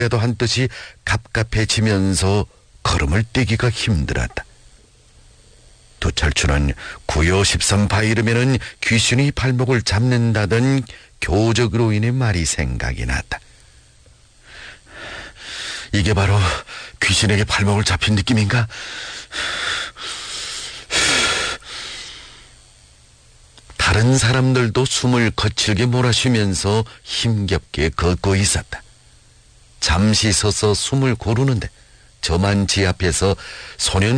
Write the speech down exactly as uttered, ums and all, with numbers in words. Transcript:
그래도 한뜻이 갑갑해지면서 걸음을 떼기가 힘들었다. 도철춘은 구요십성 바이르면은 귀신이 발목을 잡는다던 교적으로 인해 말이 생각이 났다. 이게 바로 귀신에게 발목을 잡힌 느낌인가? 다른 사람들도 숨을 거칠게 몰아쉬면서 힘겹게 걷고 있었다. 잠시 서서 숨을 고르는데 저만 지 앞에서 소년